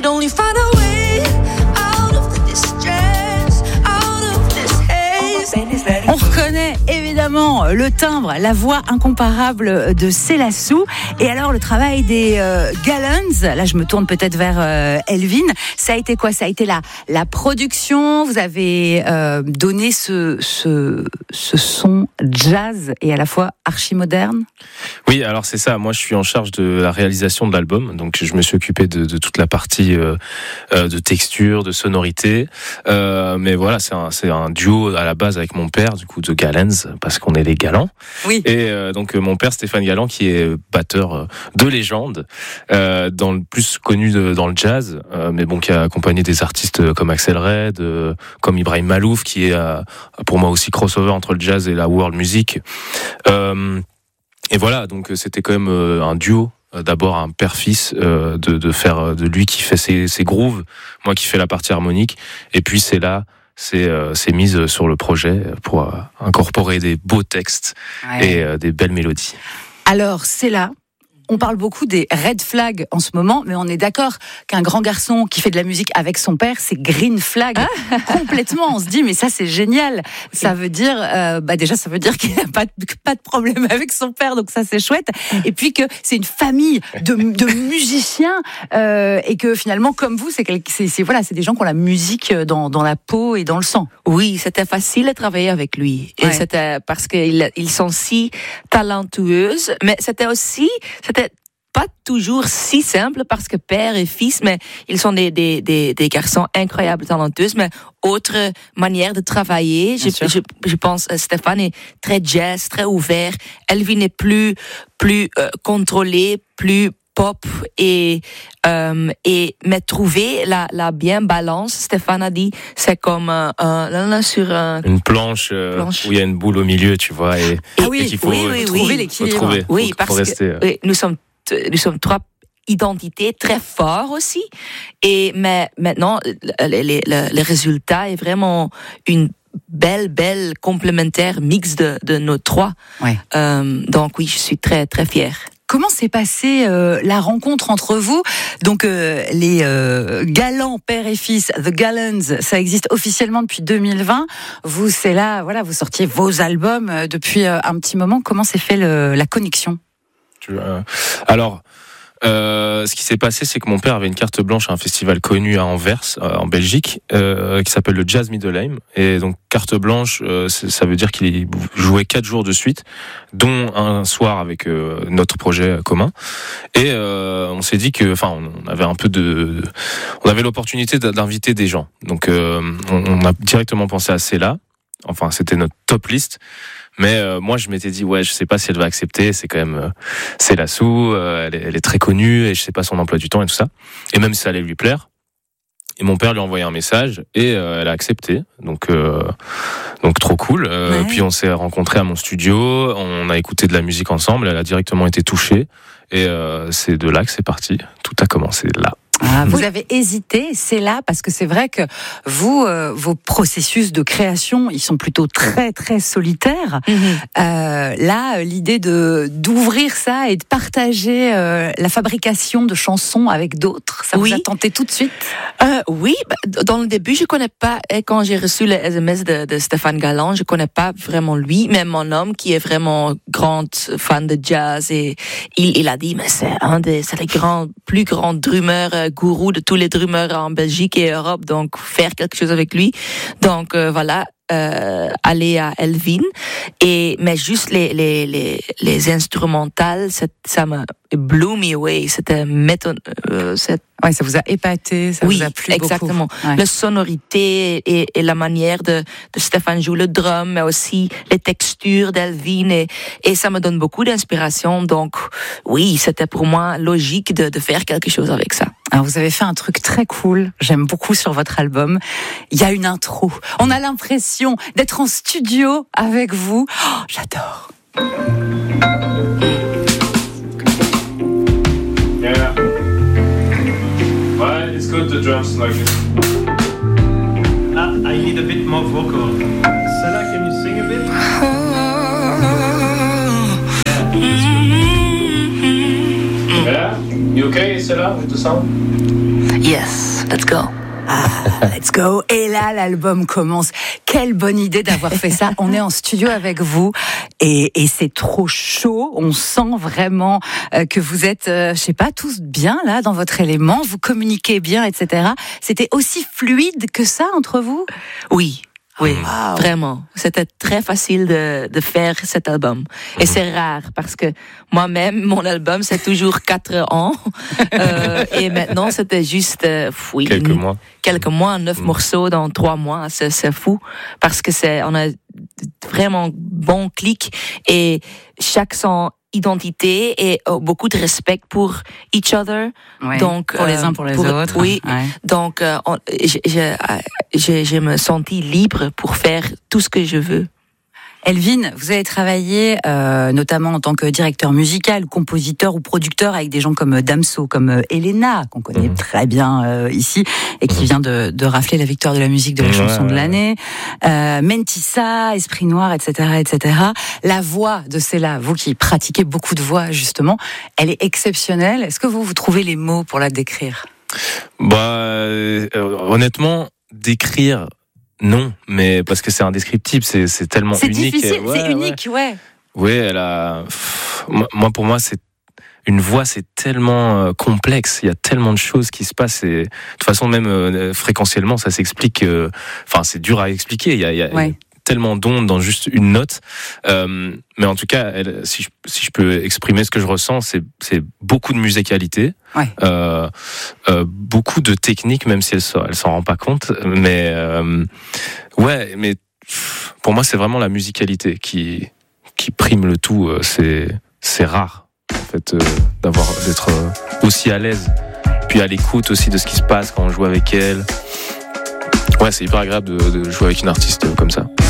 could only find a way out of the distress, out of this haze. On reconnaît évidemment le timbre, la voix incomparable de Célassou. Et alors le travail des Gallons, là je me tourne peut-être vers Elvin, ça a été quoi? Ça a été la production, vous avez donné ce son jazz et à la fois archi-moderne? Oui, alors c'est ça, moi je suis en charge de la réalisation de l'album, donc je me suis occupé de toute la partie de texture, de sonorité, mais voilà, c'est un duo à la base avec mon père, du coup de Gallons, parce qu'on est les Galants. Oui. Et donc mon père Stéphane Galland, qui est batteur de légende, dans le plus connu dans le jazz, mais bon, qui a accompagné des artistes comme Axel Red, comme Ibrahim Malouf, qui est pour moi aussi crossover entre le jazz et la world music. Et voilà, donc c'était quand même un duo. D'abord un père-fils, de faire de lui qui fait ses grooves, moi qui fais la partie harmonique, et puis c'est mise sur le projet pour incorporer des beaux textes et des belles mélodies. Alors c'est là. On parle beaucoup des red flags en ce moment, mais on est d'accord qu'un grand garçon qui fait de la musique avec son père, c'est green flag complètement. On se dit, mais ça c'est génial. Ça veut dire, déjà ça veut dire qu'il n'a pas de problème avec son père, donc ça c'est chouette. Et puis que c'est une famille de musiciens et que finalement, comme vous, c'est des gens qui ont la musique dans la peau et dans le sang. Oui, c'était facile de travailler avec lui. Et c'était parce qu'ils sont si talentueux, mais c'était pas toujours si simple parce que père et fils, mais ils sont des garçons incroyables, talentueux, mais autre manière de travailler. Je pense Stéphane est très jazz, très ouvert. Elvin est plus contrôlé, plus pop et mais trouver la bien balance. Stéphane a dit c'est comme sur une planche où il y a une boule au milieu, tu vois, et qu'il faut trouver l'équilibre. Parce que nous sommes trois identités très forts aussi. Mais maintenant le résultat est vraiment une belle complémentaire mix de nos trois. Ouais. Donc oui, je suis très très fière. Comment s'est passée la rencontre entre vous? Donc les Galants père et fils, The Gallons, ça existe officiellement depuis 2020. Vous, c'est là, voilà, vous sortiez vos albums depuis un petit moment. Comment s'est fait la connexion? Ce qui s'est passé, c'est que mon père avait une carte blanche à un festival connu à Anvers, en Belgique, qui s'appelle le Jazz Middelheim. Et donc, carte blanche, ça veut dire qu'il jouait 4 jours de suite, dont un soir avec notre projet commun. Et on s'est dit que, on avait l'opportunité d'inviter des gens. Donc, on a directement pensé à Céla. Enfin, c'était notre top liste. Mais moi, je m'étais dit, je sais pas si elle va accepter. C'est quand même Célassou, elle est très connue et je sais pas son emploi du temps et tout ça. Et même si ça allait lui plaire. Et mon père lui a envoyé un message et elle a accepté. Donc trop cool. Puis on s'est rencontrés à mon studio, on a écouté de la musique ensemble. Elle a directement été touchée et c'est de là que c'est parti. Tout a commencé là. Vous avez hésité, c'est là, parce que c'est vrai que vous, vos processus de création, ils sont plutôt très très solitaires. Là, l'idée d'ouvrir ça et de partager la fabrication de chansons avec d'autres, ça vous a tenté tout de suite? Oui, dans le début, je connais pas. Et quand j'ai reçu le SMS de Stéphane Galland, je connais pas vraiment lui, mais mon homme qui est vraiment grand fan de jazz, et il a dit, mais c'est les plus grands drummers, gourou de tous les drummers en Belgique et Europe, donc faire quelque chose avec lui. Donc voilà, aller à Elvin, mais juste les instrumentales, ça me blew me away. C'était ça vous a épaté, ça vous a plu beaucoup. Oui, exactement. La sonorité et la manière de Stéphane jouer le drum, mais aussi les textures d'Elvin, et ça me donne beaucoup d'inspiration. Donc oui, c'était pour moi logique de faire quelque chose avec ça. Alors vous avez fait un truc très cool, j'aime beaucoup sur votre album. Il y a une intro. On a l'impression d'être en studio avec vous. Oh, j'adore. Yeah. Well, it's good the drums like this. I need a bit more vocal. Sarah, can you sing a bit? Yeah. You okay, Sarah, with the sound? Yes, let's go. Ah, let's go. Et là, l'album commence. Quelle bonne idée d'avoir fait ça. On est en studio avec vous et c'est trop chaud. On sent vraiment que vous êtes, je sais pas, tous bien là dans votre élément. Vous communiquez bien, etc. C'était aussi fluide que ça entre vous? Oui. Oui, Wow. vraiment. C'était très facile de faire cet album. Et c'est rare parce que moi-même, mon album, c'est toujours 4 ans. Et maintenant, c'était juste quelques mois, 9 morceaux dans 3 mois. C'est fou parce que on a vraiment bon clic et chaque son identité et beaucoup de respect pour each other. Ouais, Donc pour les uns pour les autres. Oui. Ouais. Donc je me sentis libre pour faire tout ce que je veux. Elvin, vous avez travaillé notamment en tant que directeur musical, compositeur ou producteur avec des gens comme Damso, comme Elena, qu'on connaît très bien ici, et qui vient de rafler la victoire de la musique de la chanson de l'année. Mentissa, Esprit Noir, etc., etc. La voix de Céla, vous qui pratiquez beaucoup de voix justement, elle est exceptionnelle. Est-ce que vous trouvez les mots pour la décrire? Honnêtement, décrire... Non, mais parce que c'est indescriptible, c'est tellement c'est unique. C'est difficile, c'est unique, ouais. Oui, elle a. Pour moi, c'est une voix, c'est tellement complexe. Il y a tellement de choses qui se passent. Et de toute façon, même fréquentiellement, ça s'explique. Enfin, c'est dur à expliquer. Il y a tellement d'ondes dans juste une note. Mais en tout cas, si je peux exprimer ce que je ressens, c'est beaucoup de musicalité, beaucoup de technique, même si elle s'en rend pas compte. Mais mais pour moi, c'est vraiment la musicalité qui prime le tout. C'est rare, en fait, d'être aussi à l'aise, puis à l'écoute aussi de ce qui se passe quand on joue avec elle. Ouais, c'est hyper agréable de jouer avec une artiste comme ça.